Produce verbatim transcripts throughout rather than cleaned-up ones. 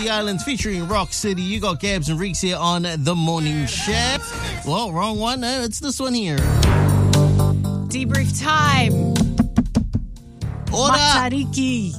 The Islands featuring Rock City. You got Gabs and Reeks here on The Morning Chef. Well, wrong one. No, it's this one here. Debrief time. Ora. Matariki.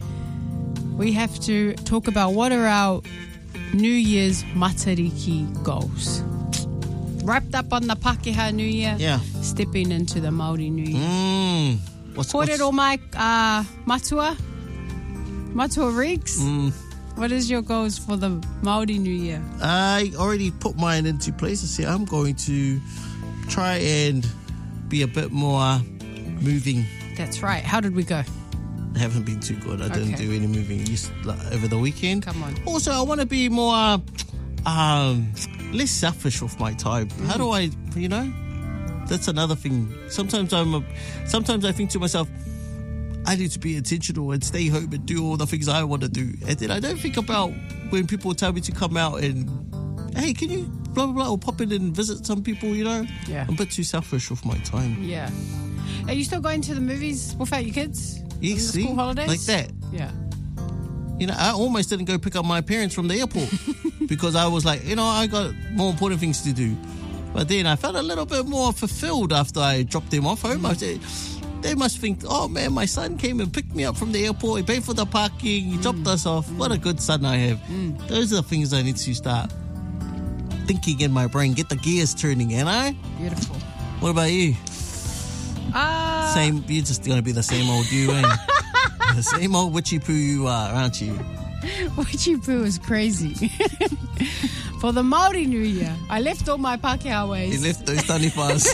We have to talk about what are our New Year's Matariki goals. Wrapped up on the Pakeha New Year. Yeah. Stepping into the Māori New Year. Mm. What's, what's... Kōrero mai uh, matua. Matua Reeks. Mm. What is your goals for the Māori New Year? I already put mine into place. I say I'm going to try and be a bit more moving. That's right. How did we go? I haven't been too good. I Okay. didn't do any moving just, like, over the weekend. Come on. Also, I want to be more um, less selfish with my time. Mm. How do I, you know? That's another thing. Sometimes I'm. A, sometimes I think to myself, I need to be intentional and stay home and do all the things I want to do. And then I don't think about when people tell me to come out and, hey, can you blah, blah, blah, or pop in and visit some people, you know? Yeah. I'm a bit too selfish with my time. Yeah. Are you still going to the movies without your kids? Yeah, On the see? school holidays? Like that. Yeah. You know, I almost didn't go pick up my parents from the airport because I was like, you know, I got more important things to do. But then I felt a little bit more fulfilled after I dropped them off home. I said, they must think, oh man, my son came and picked me up from the airport. He paid for the parking. He dropped us off. What a good son I have. Mm. Those are the things I need to start thinking in my brain. Get the gears turning, and I. Beautiful. What about you? Uh, Same. You're just gonna be the same old you, eh? The same old witchy poo you are, aren't you? Witchy poo is crazy. For the Māori New Year, I left all my Pakeha ways. You left those tanifas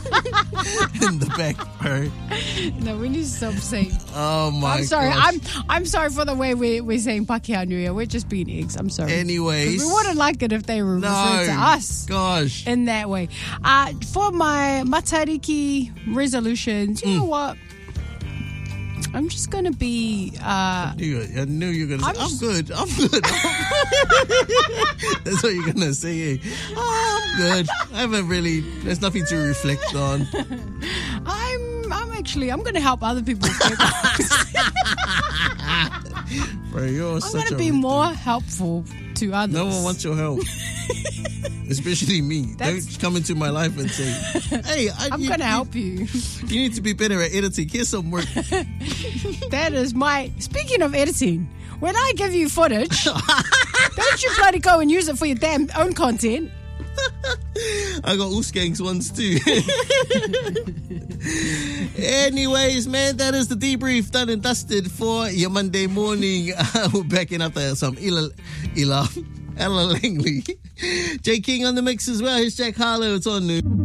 in the back, bro. No, we need to stop saying. Oh my I'm sorry. gosh. I'm I'm sorry for the way we we're saying Pakeha New Year. We're just being eggs. I'm sorry. Anyways. 'Cause we wouldn't like it if they were No. referring to us Gosh. in that way. Uh, for my Matariki resolutions, you Mm. know what? I'm just gonna be. Uh, I knew it. I knew you were going to say, I'm I'm just- good. I'm good. That's what you're going to say. Eh? Oh, I'm good. I haven't really, there's nothing to reflect on. I'm. I'm actually. I'm gonna help other people. With Bro, you're I'm such gonna a... be more helpful to others. No one wants your help. Especially me. That's- Don't come into my life and say, hey, I, I'm you, gonna you, help you. You need to be better at editing. Here's some work. That is my. Speaking of editing, when I give you footage, don't you bloody go and use it for your damn own content. I got Oosgangs ones too. Anyways, man, that is the debrief done and dusted for your Monday morning. Uh, we're backing up there some Ila, Ila, Ella Langley. Jay King on the mix as well. Here's Jack Harlow. It's on new.